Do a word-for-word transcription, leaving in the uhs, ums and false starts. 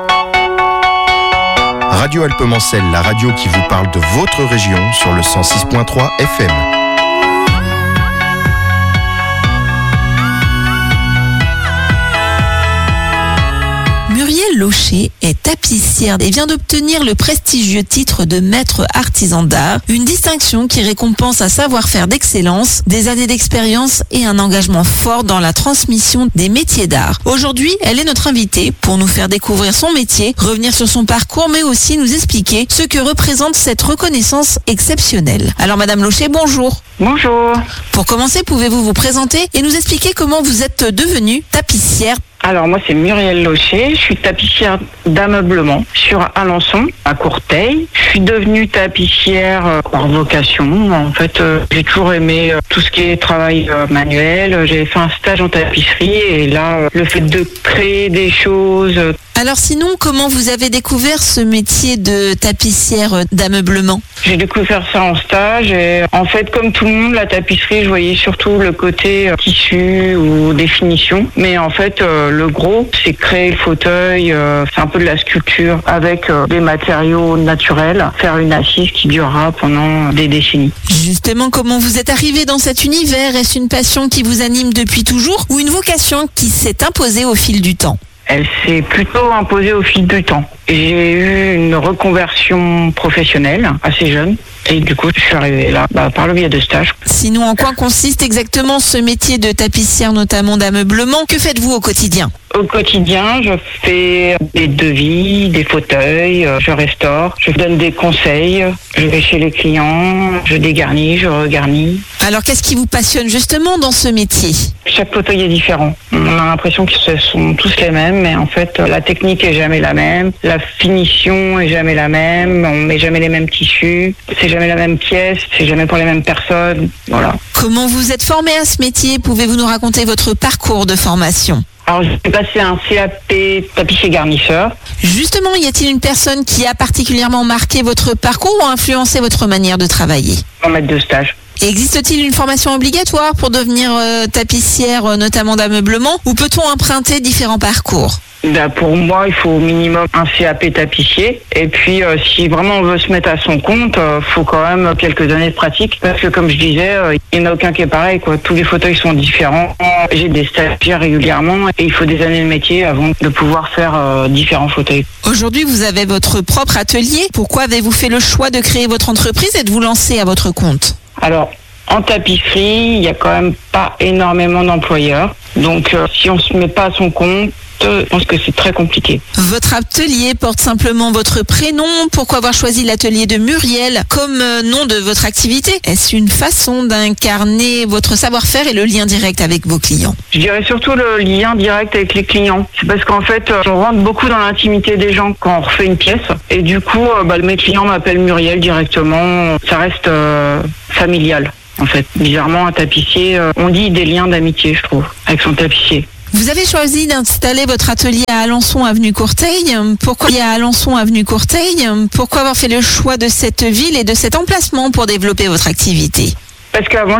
Radio Alpemancelle, la radio qui vous parle de votre région sur le cent six point trois F M. Muriel Locher est tapissière et vient d'obtenir le prestigieux titre de maître artisan d'art, une distinction qui récompense un savoir-faire d'excellence, des années d'expérience et un engagement fort dans la transmission des métiers d'art. Aujourd'hui, elle est notre invitée pour nous faire découvrir son métier, revenir sur son parcours, mais aussi nous expliquer ce que représente cette reconnaissance exceptionnelle. Alors Madame Locher, bonjour. Bonjour. Pour commencer, pouvez-vous vous présenter et nous expliquer comment vous êtes devenue tapissière? Alors moi c'est Muriel Locher, je suis tapissière d'ameublement sur Alençon, à Courteil. Je suis devenue tapissière euh, par vocation. En fait, euh, j'ai toujours aimé euh, tout ce qui est travail euh, manuel. J'ai fait un stage en tapisserie et là, euh, le fait de créer des choses... Euh, Alors sinon, comment vous avez découvert ce métier de tapissière d'ameublement? J'ai découvert ça en stage et en fait, comme tout le monde, la tapisserie, je voyais surtout le côté euh, tissu ou définition. Mais en fait, euh, le gros, c'est créer le fauteuil, euh, c'est un peu de la sculpture avec euh, des matériaux naturels, faire une assise qui durera pendant des décennies. Justement, comment vous êtes arrivé dans cet univers? Est-ce une passion qui vous anime depuis toujours ou une vocation qui s'est imposée au fil du temps? Elle s'est plutôt imposée au fil du temps. J'ai eu une reconversion professionnelle assez jeune et du coup je suis arrivée là bah, par le biais de stages. Sinon, en quoi consiste exactement ce métier de tapissière, notamment d'ameublement? Que faites-vous au quotidien? Au quotidien, je fais des devis, des fauteuils, je restaure, je donne des conseils, je vais chez les clients, je dégarnis, je regarnis. Alors, qu'est-ce qui vous passionne justement dans ce métier? Chaque fauteuil est différent. On a l'impression que ce sont tous les mêmes, mais en fait, la technique est jamais la même, la finition est jamais la même, on met jamais les mêmes tissus, c'est jamais la même pièce, c'est jamais pour les mêmes personnes, voilà. Comment vous êtes formé à ce métier? Pouvez-vous nous raconter votre parcours de formation? Alors, j'ai passé un C A P tapissier garnisseur. Justement, y a-t-il une personne qui a particulièrement marqué votre parcours ou influencé votre manière de travailler? En maître de stage. Et existe-t-il une formation obligatoire pour devenir euh, tapissière, euh, notamment d'ameublement, ou peut-on emprunter différents parcours? Ben pour moi, il faut au minimum un C A P tapissier. Et puis, euh, si vraiment on veut se mettre à son compte, il euh, faut quand même quelques années de pratique. Parce que, comme je disais, euh, il n'y en a aucun qui est pareil, quoi. Tous les fauteuils sont différents. J'ai des stagiaires régulièrement et il faut des années de métier avant de pouvoir faire euh, différents fauteuils. Aujourd'hui, vous avez votre propre atelier. Pourquoi avez-vous fait le choix de créer votre entreprise et de vous lancer à votre compte? Alors, en tapisserie, il n'y a quand même pas énormément d'employeurs. Donc, euh, si on ne se met pas à son compte, je pense que c'est très compliqué. Votre atelier porte simplement votre prénom. Pourquoi avoir choisi l'atelier de Muriel comme nom de votre activité? Est-ce une façon d'incarner votre savoir-faire et le lien direct avec vos clients? Je dirais surtout le lien direct avec les clients. C'est parce qu'en fait, on rentre beaucoup dans l'intimité des gens quand on refait une pièce. Et du coup, bah, mes clients m'appellent Muriel directement. Ça reste euh, familial, en fait. Bizarrement, un tapissier, euh, on dit des liens d'amitié, je trouve, avec son tapissier. Vous avez choisi d'installer votre atelier à Alençon, avenue Courteil. Pourquoi à Alençon, avenue Courteil? Pourquoi avoir fait le choix de cette ville et de cet emplacement pour développer votre activité? Parce qu'avant,